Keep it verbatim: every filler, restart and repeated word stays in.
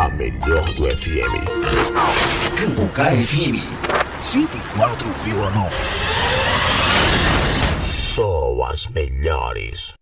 A melhor do F M. Cambucá F M cento e quatro vírgula nove. Só as melhores.